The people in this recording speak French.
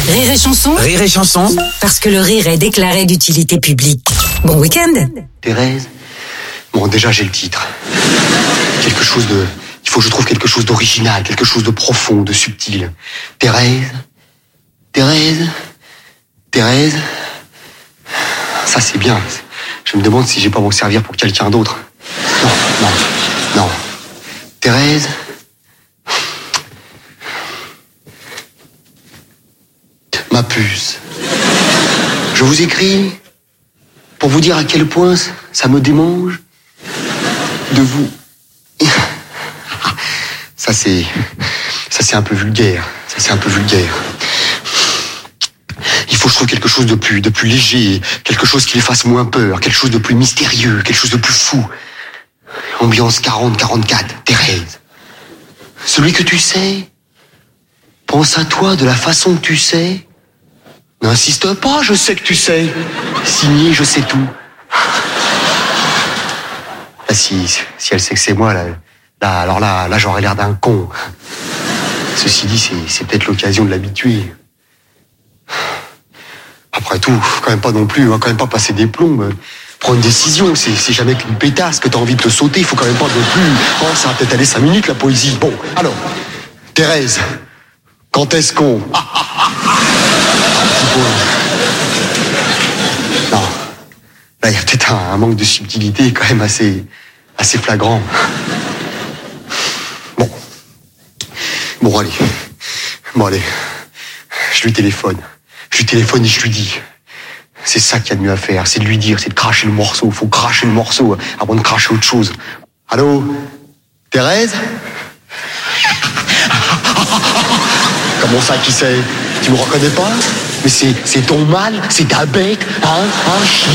Rire et chanson. Rire et chanson. Parce que le rire est déclaré d'utilité publique. Bon week-end. Thérèse. Bon, déjà, j'ai le titre. Il faut que je trouve quelque chose d'original, quelque chose de profond, de subtil. Thérèse. Ça, c'est bien. Je me demande si j'ai pas m'en servir pour quelqu'un d'autre. Non. Thérèse. Ma puce. Je vous écris pour vous dire à quel point ça me démange de vous. Ça c'est un peu vulgaire. Il faut que je trouve quelque chose de plus léger, quelque chose qui les fasse moins peur, quelque chose de plus mystérieux, quelque chose de plus fou. Ambiance 40-44, Thérèse. Celui que tu sais, pense à toi de la façon que tu sais. N'insiste pas, je sais que tu sais. Signé, je sais tout. Là, si elle sait que c'est moi, là, j'aurais l'air d'un con. Ceci dit, c'est peut-être l'occasion de l'habituer. Après tout, quand même pas non plus, quand même pas passer des plombs. Prends une décision, c'est jamais qu'une pétasse que t'as envie de te sauter, il faut quand même pas non plus. Oh, ça va peut-être aller 5 minutes la poésie. Bon, alors, Thérèse, quand est-ce qu'on... Non, là il y a peut-être un manque de subtilité quand même assez flagrant. Bon allez, je lui téléphone et je lui dis. C'est ça qu'il y a de mieux à faire, c'est de lui dire, c'est de cracher le morceau. Faut cracher le morceau avant de cracher autre chose. Allô, Thérèse? Comment ça, qui c'est? Tu me reconnais pas? Mais c'est ton mal, c'est ta bête, hein, chien.